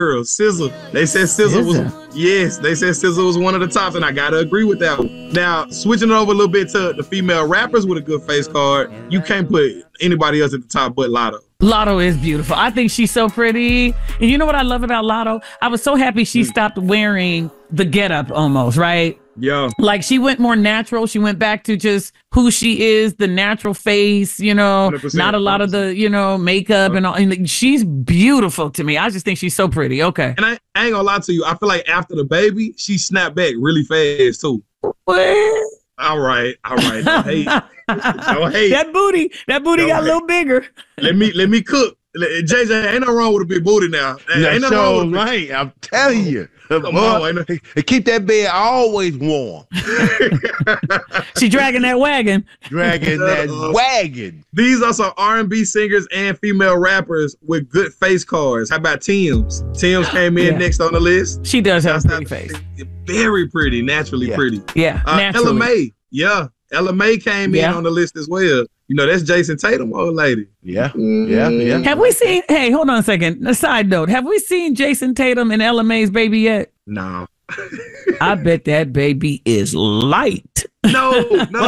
girl, SZA. They said SZA was one of the tops, and I gotta agree with that one. Now, switching it over a little bit to the female rappers with a good face card, you can't put anybody else at the top but Lotto. Lotto is beautiful. I think she's so pretty. And you know what I love about Lotto? I was so happy she stopped wearing the getup almost, right? Yeah. Like she went more natural. She went back to just who she is, the natural face, you know, 100%, not a lot of the, you know, makeup and all. And she's beautiful to me. I just think she's so pretty. Okay. And I ain't gonna lie to you. I feel like after the baby, she snapped back really fast too. What? All right. Don't hate. Don't hate. That booty got a little bigger. Let me cook. JJ, ain't no wrong with a big booty now. Ain't no wrong with right. I'm telling you. Keep that bed always warm. She dragging that wagon. These are some R&B singers and female rappers with good face cards. How about Tems? Tems came in next on the list. She does have a pretty face. Very pretty, naturally pretty. Yeah, naturally. Ella Mai. Yeah, Ella Mai came in on the list as well. You know, that's Jason Tatum, old lady. Yeah. Have we seen, hey, hold on a second. A side note. Have we seen Jason Tatum and Ella Mai's baby yet? No. I bet that baby is light. No,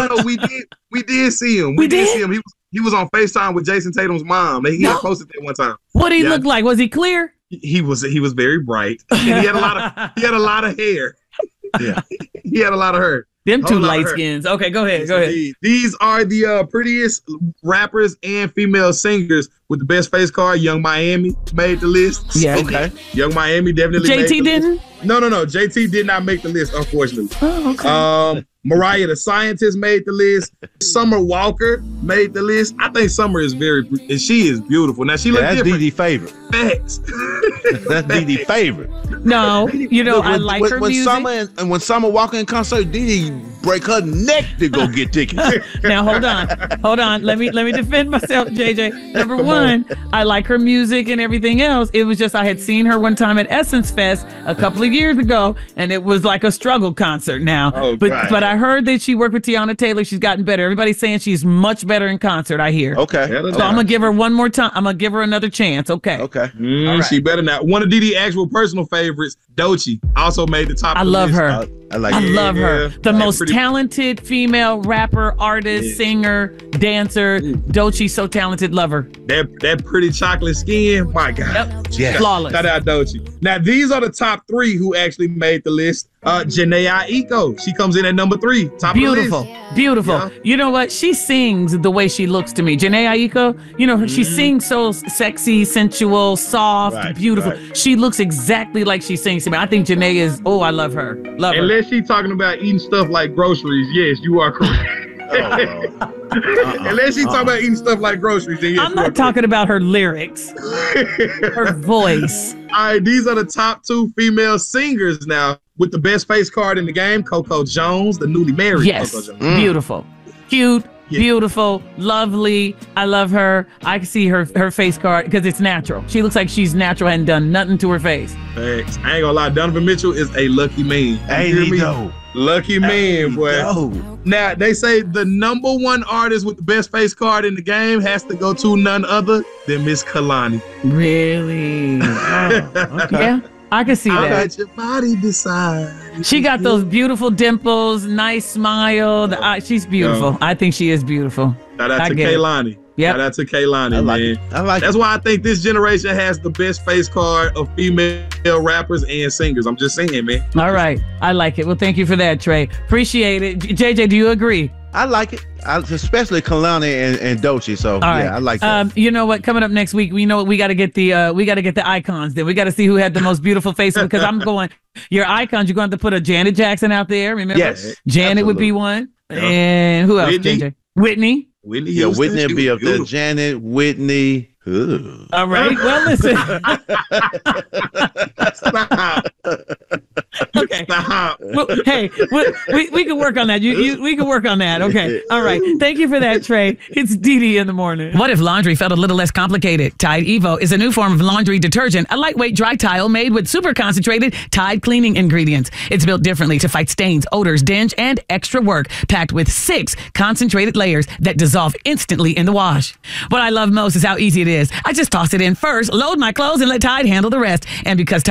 we did see him. We did see him. He was on FaceTime with Jason Tatum's mom. He had posted that one time. What did he look like? Was he clear? He was very bright. And he had a lot of hair. Yeah. He had a lot of hair. Them two light skins. Okay, go ahead. These are the prettiest rappers and female singers with the best face card. Young Miami made the list. Yeah. Okay. Young Miami definitely made the didn't? list. No. JT did not make the list, unfortunately. Oh, okay. Mariah the Scientist made the list. Summer Walker made the list. I think Summer is and she is beautiful. Now she looks different. That's DD's favorite. Facts. That's DD's favorite. No, you know, I like her music. When Summer Walker in concert, DD break her neck to go get tickets. Now hold on. Let me defend myself, JJ. Number one, I like her music and everything else. It was just I had seen her one time at Essence Fest a couple of years ago, and it was like a struggle concert. Now, but I heard that she worked with Tiana Taylor. She's gotten better. Everybody's saying she's much better in concert. I hear. Okay. So I'm gonna give her one more time. I'm gonna give her another chance. Okay. Okay. She better not. One of DD's actual personal favorites, Doechii, also made the top. I love her. I love her. The most talented female rapper, artist, singer, dancer. Doechii, so talented. Love her. That pretty chocolate skin. My God. Yep. Yes. Flawless. Shout out Doechii. Now, these are the top three who actually made the list. Jhené Aiko. She comes in at number 3. Top beautiful. Of the list. Beautiful. Yeah. You know what? She sings the way she looks to me. Jhené Aiko, you know, she sings so sexy, sensual, soft, beautiful. Right. She looks exactly like she sings to me. I think Jhené is, I love her. Love her. Unless she's talking about eating stuff like groceries, yes, you are correct. Unless she's talking about eating stuff like groceries, then yes, I'm not talking about her lyrics, her voice. All right, these are the top 2 female singers now with the best face card in the game. Coco Jones, the newly married Coco Jones. Beautiful, cute, beautiful, lovely. I love her. I can see her face card because it's natural. She looks like she's natural and done nothing to her face. Thanks. I ain't gonna lie, Donovan Mitchell is a lucky man. Lucky man, boy. Now, they say the number 1 artist with the best face card in the game has to go to none other than Miss Kehlani. Really? Okay. Yeah, I can see that. Let your body decide. She got those beautiful dimples, nice smile. She's beautiful. I think she is beautiful. Shout out to Kehlani. Yeah. Shout out to Kehlani, man. I like That's why I think this generation has the best face card of female rappers and singers. I'm just saying, man. All right. I like it. Well, thank you for that, Trey. Appreciate it. JJ, do you agree? I like it. Especially Kehlani and Doechii. So I like that. You know what? Coming up next week, we know what we got to get the icons. Then we got to see who had the most beautiful face. Because I'm going, your icons. You're going to have to put a Janet Jackson out there. Remember? Yes. Janet would be one. And who else? Whitney. JJ? Whitney. Whitney will be up there. Janet, Whitney. Ooh. All right. Well, listen. Stop. Okay. Stop. we can work on that. We can work on that. Okay. All right. Thank you for that, Trey. It's DeDe in the morning. What if laundry felt a little less complicated? Tide Evo is a new form of laundry detergent, a lightweight dry tile made with super concentrated Tide cleaning ingredients. It's built differently to fight stains, odors, dinge, and extra work, packed with 6 concentrated layers that dissolve instantly in the wash. What I love most is how easy it is. I just toss it in first, load my clothes, and let Tide handle the rest. And because